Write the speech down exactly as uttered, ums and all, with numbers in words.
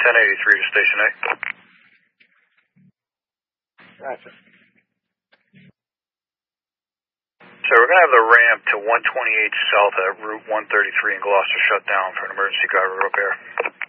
ten eighty-three to Station A. Gotcha. So we're going to have the ramp to one twenty-eight South at Route one thirty-three in Gloucester shut down for an emergency driver repair.